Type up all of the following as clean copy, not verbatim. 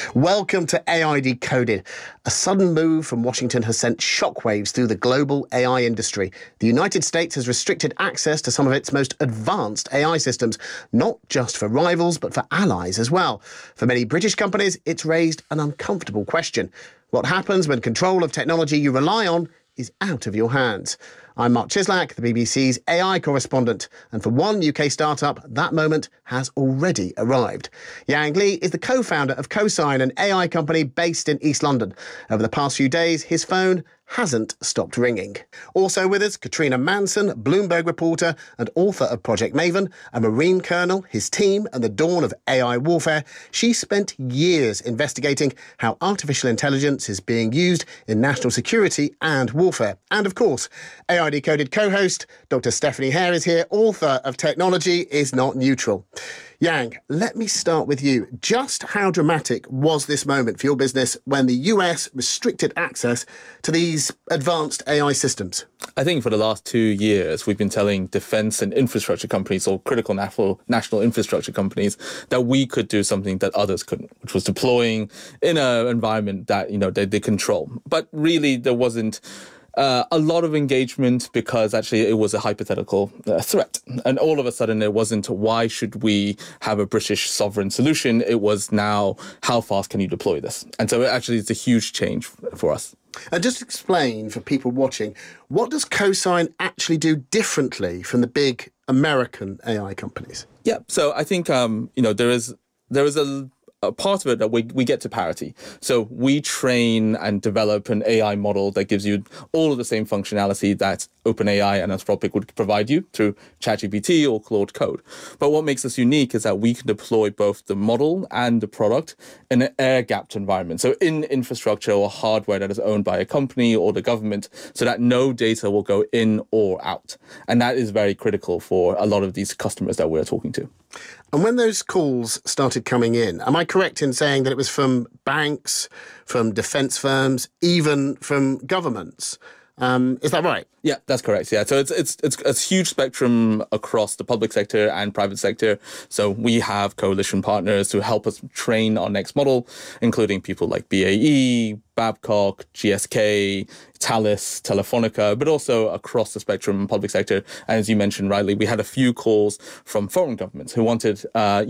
Welcome to AI Decoded. A sudden move from Washington has sent shockwaves through the global AI industry. The United States has restricted access to some of its most advanced AI systems, not just for rivals, but for allies as well. For many British companies, it's raised an uncomfortable question. What happens when control of technology you rely on is out of your hands? I'm Mark Chislak, the BBC's AI correspondent, and for one UK startup, that moment has already arrived. Yang Li is the co-founder of Cosign, an AI company based in East London. Over the past few days, his phone hasn't stopped ringing. Also with us, Katrina Manson, Bloomberg reporter and author of Project Maven, a Marine colonel, his team and the dawn of AI warfare. She spent years investigating how artificial intelligence is being used in national security and warfare. And of course, AI Decoded co-host Dr. Stephanie Hare is here, author of Technology is Not Neutral. Yang, let me start with you. Just how dramatic was this moment for your business when the US restricted access to these advanced AI systems? I think for the last 2 years, we've been telling defense and infrastructure companies or critical national infrastructure companies that we could do something that others couldn't, which was deploying in an environment that, they control. But really, there wasn't a lot of engagement because actually it was a hypothetical threat. And all of a sudden it wasn't why should we have a British sovereign solution? It was now how fast can you deploy this? And so actually it's a huge change for us. And just explain for people watching, what does Cosign actually do differently from the big American AI companies? Yeah, so I think, there is a part of it that we get to parity. So we train and develop an AI model that gives you all of the same functionality that OpenAI and Anthropic would provide you through ChatGPT or Claude Code. But what makes us unique is that we can deploy both the model and the product in an air-gapped environment. So in infrastructure or hardware that is owned by a company or the government, so that no data will go in or out. And that is very critical for a lot of these customers that we're talking to. And when those calls started coming in, am I correct in saying that it was from banks, from defence firms, even from governments? Is that right? Yeah, that's correct. Yeah, so it's a huge spectrum across the public sector and private sector. So we have coalition partners who help us train our next model, including people like BAE, Babcock, GSK, Thales, Telefonica, but also across the spectrum public sector. And as you mentioned rightly, we had a few calls from foreign governments who wanted,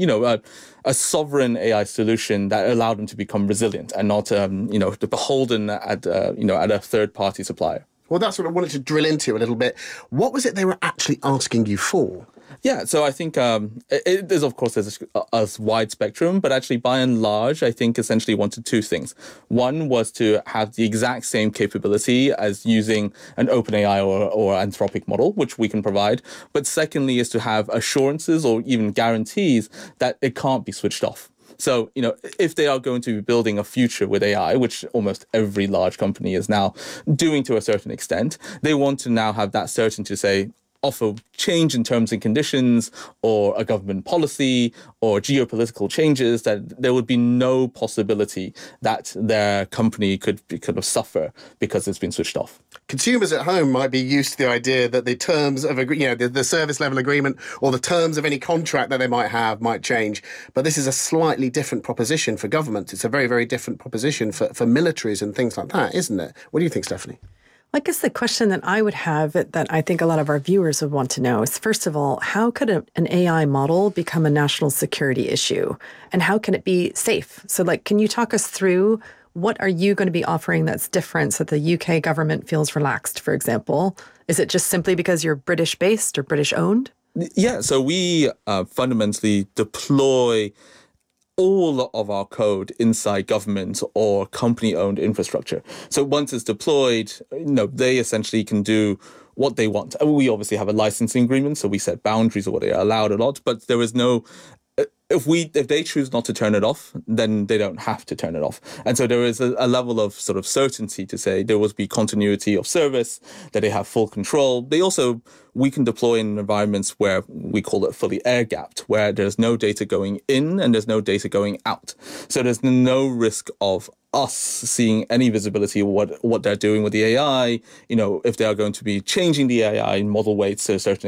a sovereign AI solution that allowed them to become resilient and not, beholden at a third-party supplier. Well, that's what I wanted to drill into a little bit. What was it they were actually asking you for? Yeah, so I think it is, of course, there's a wide spectrum, but actually, by and large, I think essentially wanted two things. One was to have the exact same capability as using an OpenAI or Anthropic model, which we can provide. But secondly, is to have assurances or even guarantees that it can't be switched off. So, if they are going to be building a future with AI, which almost every large company is now doing to a certain extent, they want to now have that certainty to say, offer change in terms and conditions or a government policy or geopolitical changes, that there would be no possibility that their company could suffer because it's been switched off. Consumers at home might be used to the idea that the terms of the service level agreement or the terms of any contract that they might have might change. But this is a slightly different proposition for government. It's a very, very different proposition for militaries and things like that, isn't it? What do you think, Stephanie? I guess the question that I would have that I think a lot of our viewers would want to know is, first of all, how could an AI model become a national security issue? And how can it be safe? So, can you talk us through what are you going to be offering that's different so that the UK government feels relaxed, for example? Is it just simply because you're British-based or British-owned? Yeah, so we fundamentally deploy all of our code inside government or company-owned infrastructure. So once it's deployed, they essentially can do what they want. We obviously have a licensing agreement, so we set boundaries of what they are allowed a lot, but there is no... If they choose not to turn it off, then they don't have to turn it off. And so there is a level of sort of certainty to say there will be continuity of service, that they have full control. We can deploy in environments where we call it fully air-gapped, where there's no data going in and there's no data going out. So there's no risk of us seeing any visibility of what they're doing with the AI, if they are going to be changing the AI model weights to a certain